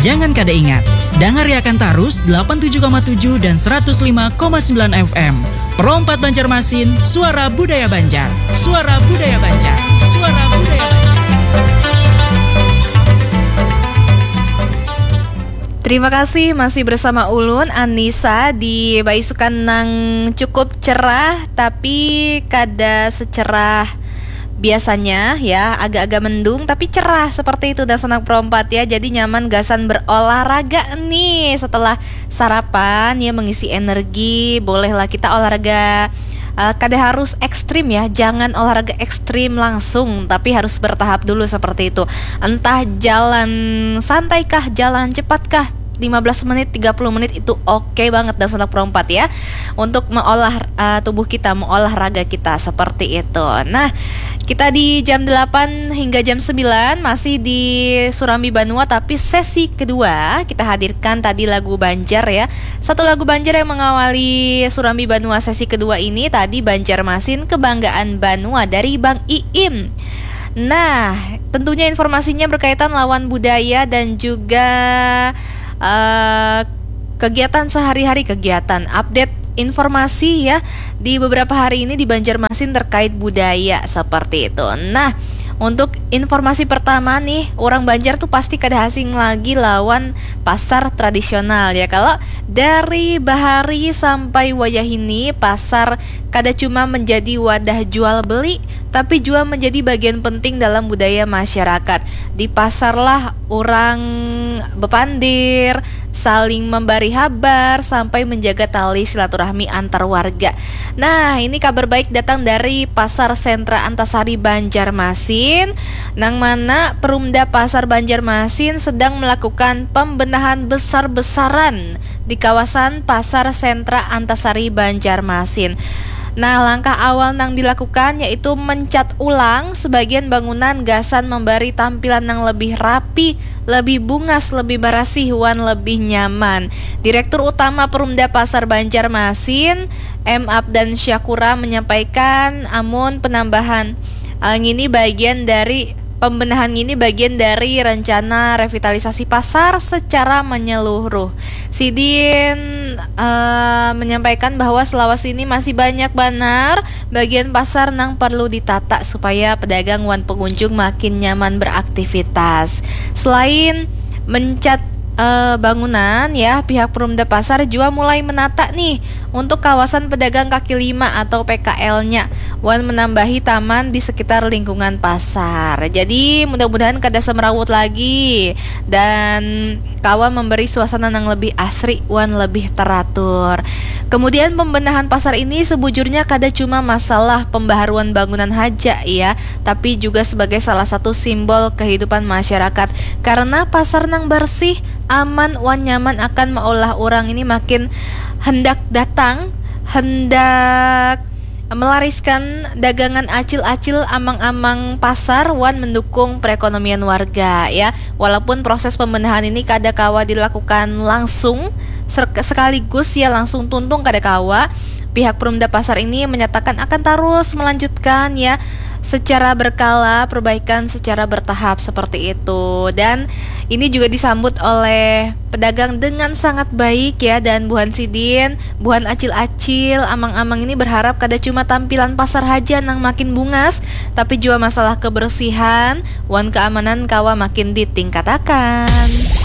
Jangan kada ingat, dengar akan tarus 87,7 dan 105,9 FM. Perompat Banjarmasin, suara budaya Banjar. Suara budaya Banjar. Suara budaya Banjar. Terima kasih masih bersama Ulun Anissa di Baisukan nang cukup cerah tapi kada secerah biasanya ya, agak-agak mendung tapi cerah seperti itu dan senang perompat ya. Jadi nyaman gasan berolahraga nih setelah sarapan ya, mengisi energi. Bolehlah kita olahraga kada harus ekstrim ya, jangan olahraga ekstrim langsung, tapi harus bertahap dulu seperti itu. Entah jalan santai kah, jalan cepat kah, 15 menit, 30 menit itu oke banget dan senang perompat ya, untuk mengolah tubuh kita, mengolah raga kita seperti itu. Nah, kita di jam 8 hingga jam 9 masih di Surambi Banua, tapi sesi kedua kita hadirkan tadi lagu Banjar ya. Satu lagu Banjar yang mengawali Surambi Banua sesi kedua ini tadi, Banjarmasin Kebanggaan Banua dari Bang Iim. Nah, tentunya informasinya berkaitan lawan budaya dan juga kegiatan sehari-hari, kegiatan update informasi ya di beberapa hari ini di Banjarmasin terkait budaya seperti itu. Nah, untuk informasi pertama nih, orang Banjar tuh pasti kada asing lagi lawan pasar tradisional ya. Kalau dari bahari sampai wayahini, pasar kada cuma menjadi wadah jual beli, tapi juga menjadi bagian penting dalam budaya masyarakat. Di pasarlah orang bepandir, saling memberi kabar, sampai menjaga tali silaturahmi antar warga. Nah, ini kabar baik datang dari Pasar Sentra Antasari Banjarmasin, nang mana Perumda Pasar Banjarmasin sedang melakukan pembenahan besar-besaran di kawasan Pasar Sentra Antasari Banjarmasin. Nah, langkah awal nang dilakukan yaitu mencat ulang sebagian bangunan gasan memberi tampilan yang lebih rapi, lebih bungas, lebih barasih, wan lebih nyaman. Direktur Utama Perumda Pasar Banjarmasin, M. Abdan Syakura menyampaikan, amun penambahan ini bagian dari pembenahan ini bagian dari rencana revitalisasi pasar secara menyeluruh. Sidin menyampaikan bahwa selawas ini masih banyak banar bagian pasar nang perlu ditata supaya pedagang wan pengunjung makin nyaman beraktivitas. Selain mencat bangunan ya, pihak Perumda Pasar juga mulai menata nih untuk kawasan pedagang kaki lima atau PKL-nya, wan menambahi taman di sekitar lingkungan pasar. Jadi mudah-mudahan kada semerawut lagi dan kawan memberi suasana yang lebih asri, wan lebih teratur. Kemudian pembenahan pasar ini sebujurnya kada cuma masalah pembaharuan bangunan haja ya, tapi juga sebagai salah satu simbol kehidupan masyarakat. Karena pasar nang bersih, aman, wan nyaman akan meolah orang ini makin hendak datang, hendak melariskan dagangan acil-acil amang-amang pasar, wan mendukung perekonomian warga ya. Walaupun proses pembenahan ini kada kawa dilakukan langsung sekaligus ya, langsung tuntung kada kawa. Pihak Perumda Pasar ini menyatakan akan terus melanjutkan ya secara berkala, perbaikan secara bertahap seperti itu. Dan ini juga disambut oleh pedagang dengan sangat baik ya. Dan Buhan Sidin, Buhan acil-acil, amang-amang ini berharap kada cuma tampilan pasar haja nang makin bungas, tapi juga masalah kebersihan, wan keamanan kawa makin ditingkatakan.